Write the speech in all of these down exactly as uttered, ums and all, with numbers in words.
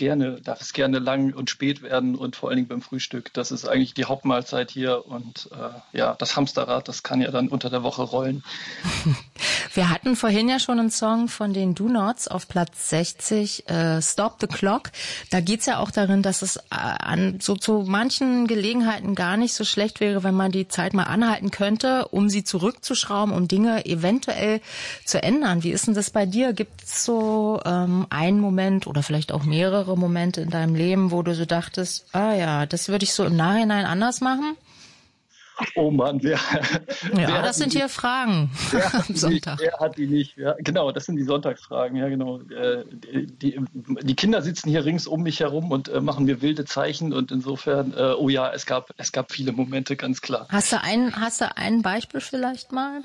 gerne, darf es gerne lang und spät werden und vor allen Dingen beim Frühstück. Das ist eigentlich die Hauptmahlzeit hier und äh, ja, das Hamsterrad, das kann ja dann unter der Woche rollen. Wir hatten vorhin ja schon einen Song von den Do Nots auf Platz sechzig, äh, Stop the Clock. Da geht's ja auch darin, dass es äh, an so zu manchen Gelegenheiten gar nicht so schlecht wäre, wenn man die Zeit mal anhalten könnte, um sie zurückzuschrauben, um Dinge eventuell zu ändern. Wie ist denn das bei dir? Gibt es so ähm, einen Moment oder vielleicht auch mehrere Momente in deinem Leben, wo du so dachtest, ah ja, das würde ich so im Nachhinein anders machen? Oh Mann, wer, ja, wer das sind hier nicht? Fragen am Sonntag. Nicht, wer hat die nicht? Ja, genau, das sind die Sonntagsfragen. Ja, genau. Äh, die, die Kinder sitzen hier rings um mich herum und äh, machen mir wilde Zeichen und insofern, äh, oh ja, es gab, es gab viele Momente, ganz klar. Hast du ein, hast du ein Beispiel vielleicht mal?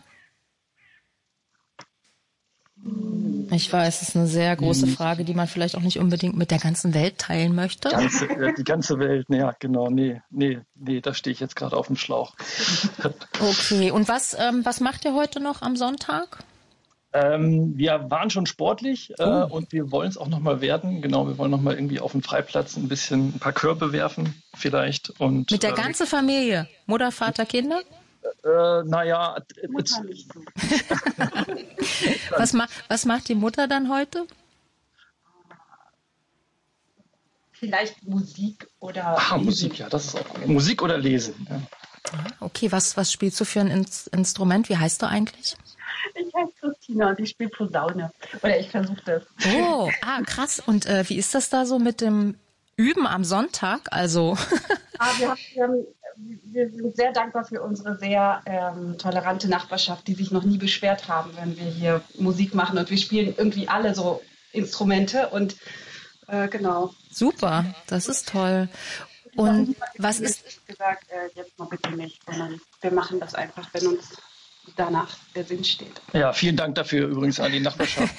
Ich weiß, es ist eine sehr große Frage, die man vielleicht auch nicht unbedingt mit der ganzen Welt teilen möchte. Ganze, die ganze Welt, ja, genau, nee, nee, nee, da stehe ich jetzt gerade auf dem Schlauch. Okay, und was, ähm, was macht ihr heute noch am Sonntag? Ähm, wir waren schon sportlich äh, oh. und wir wollen es auch nochmal werden. Genau, wir wollen nochmal irgendwie auf dem Freiplatz ein bisschen ein paar Körbe werfen vielleicht. Und, mit der äh, ganzen Familie? Mutter, Vater, Kinder? Äh, naja, was, ma- was macht die Mutter dann heute? Vielleicht Musik oder Ah, Musik, ja, das ist auch gut. Musik oder Lesen. Ja. Okay, was, was spielst du für ein In- Instrument? Wie heißt du eigentlich? Ich heiße Christina und ich spiele Posaune. Oder ich versuche das. Oh, ah, krass. Und äh, wie ist das da so mit dem Üben am Sonntag? Also ah, wir, haben, wir, haben, wir sind sehr dankbar für unsere sehr ähm, tolerante Nachbarschaft, die sich noch nie beschwert haben, wenn wir hier Musik machen. Und wir spielen irgendwie alle so Instrumente und äh, genau. Super, das ist toll. Und was ist... Ich gesagt, äh, jetzt mal bitte nicht, sondern wir machen das einfach, wenn uns danach der Sinn steht. Ja, vielen Dank dafür übrigens an die Nachbarschaft.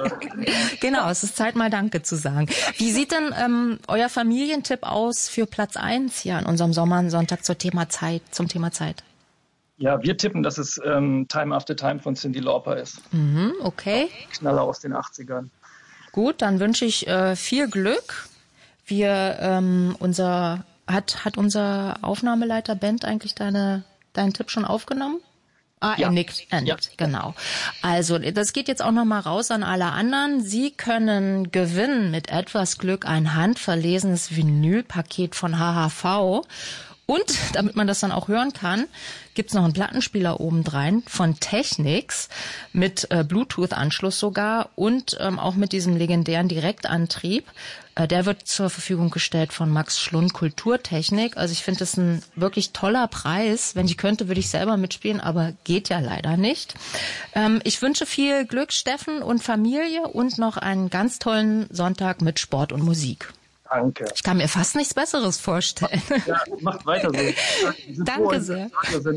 Genau, es ist Zeit, mal Danke zu sagen. Wie sieht denn ähm, euer Familientipp aus für Platz eins hier an unserem Sommersonntag zum Thema Zeit? Zum Thema Zeit? Ja, wir tippen, dass es ähm, Time After Time von Cyndi Lauper ist. Mhm, okay. Knaller aus den achtzigern. Gut, dann wünsche ich äh, viel Glück. Wir, ähm, unser, hat, hat unser Aufnahmeleiter Bent eigentlich deine, deinen Tipp schon aufgenommen? Ah, ja. er nickt, er nickt, ja. Genau. Also, das geht jetzt auch nochmal raus an alle anderen. Sie können gewinnen mit etwas Glück ein handverlesenes Vinylpaket von H H V. Und, damit man das dann auch hören kann, gibt's noch einen Plattenspieler obendrein von Technics mit äh, Bluetooth-Anschluss sogar und ähm, auch mit diesem legendären Direktantrieb. Äh, der wird zur Verfügung gestellt von Max Schlund Kulturtechnik. Also ich finde das ein wirklich toller Preis. Wenn ich könnte, würde ich selber mitspielen, aber geht ja leider nicht. Ähm, ich wünsche viel Glück, Steffen und Familie und noch einen ganz tollen Sonntag mit Sport und Musik. Danke. Ich kann mir fast nichts Besseres vorstellen. Ja, macht weiter so. Danke sehr.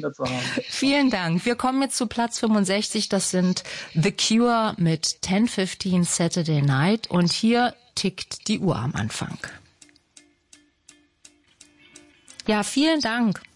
Vielen Dank. Wir kommen jetzt zu Platz fünfundsechzig. Das sind The Cure mit ten fifteen Saturday Night. Und hier tickt die Uhr am Anfang. Ja, vielen Dank.